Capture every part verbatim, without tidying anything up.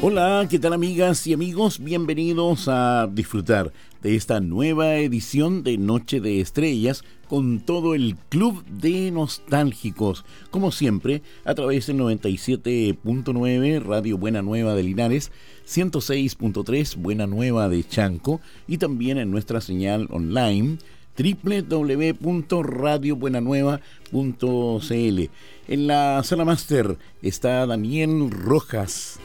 Hola, ¿qué tal amigas y amigos? Bienvenidos a disfrutar de esta nueva edición de Noche de Estrellas con todo el Club de Nostálgicos, como siempre, a través del noventa y siete punto nueve Radio Buena Nueva de Linares, ciento seis punto tres Buena Nueva de Chanco y también en nuestra señal online doble u doble u doble u punto radio buena nueva punto c l. En la sala máster está Daniel Rojas.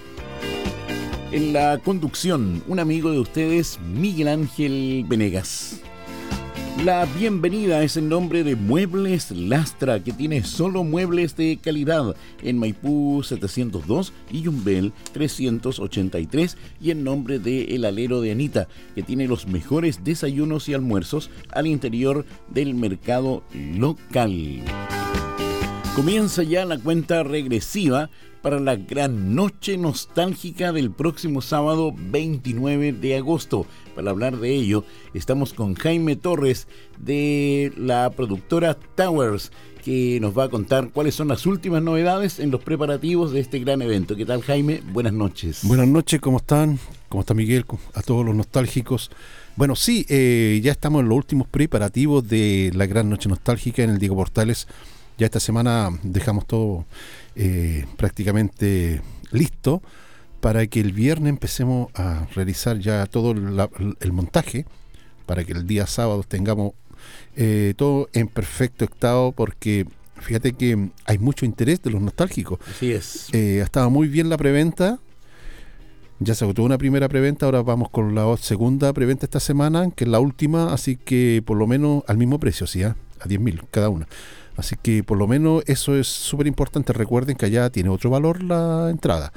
En la conducción, un amigo de ustedes, Miguel Ángel Venegas. La bienvenida es en nombre de Muebles Lastra, que tiene solo muebles de calidad en Maipú setecientos dos y Yumbel trescientos ochenta y tres, y en nombre de El Alero de Anita, que tiene los mejores desayunos y almuerzos al interior del mercado local. Comienza ya la cuenta regresiva para la gran noche nostálgica del próximo sábado veintinueve de agosto. Para hablar de ello, estamos con Jaime Torres de la productora Towers, que nos va a contar cuáles son las últimas novedades en los preparativos de este gran evento. ¿Qué tal, Jaime? Buenas noches. Buenas noches, ¿cómo están? ¿Cómo está Miguel? A todos los nostálgicos. Bueno, sí, eh, ya estamos en los últimos preparativos de la gran noche nostálgica en el Diego Portales. Ya esta semana dejamos todo eh, prácticamente listo para que el viernes empecemos a realizar ya todo la, el montaje, para que el día sábado tengamos eh, todo en perfecto estado, porque fíjate que hay mucho interés de los nostálgicos. Así es. Eh, estaba muy bien la preventa, ya se agotó una primera preventa, ahora vamos con la segunda preventa esta semana, que es la última, así que por lo menos al mismo precio, ¿sí? ¿eh? A diez mil cada una. Así que por lo menos eso es súper importante. Recuerden que allá tiene otro valor la entrada.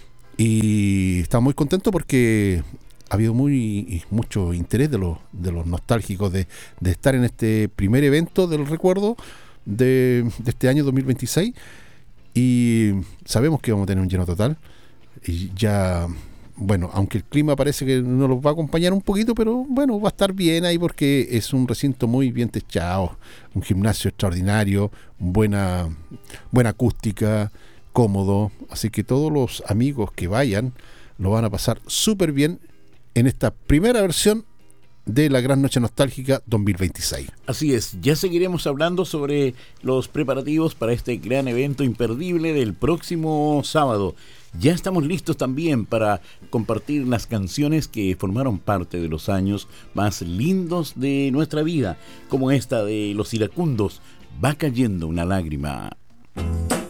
Y estamos muy contentos porque ha habido muy mucho interés de los, de los nostálgicos de, de estar en este primer evento del recuerdo de, de este año dos mil veintiséis. Y sabemos que vamos a tener un lleno total. Y ya, bueno, aunque el clima parece que nos los va a acompañar un poquito, pero bueno, va a estar bien ahí porque es un recinto muy bien techado, un gimnasio extraordinario, buena, buena acústica, cómodo, así que todos los amigos que vayan lo van a pasar súper bien en esta primera versión de la Gran Noche Nostálgica dos mil veintiséis. Así es, ya seguiremos hablando sobre los preparativos para este gran evento imperdible del próximo sábado. Ya estamos listos también para compartir las canciones que formaron parte de los años más lindos de nuestra vida, como esta de Los Iracundos, Va cayendo una lágrima.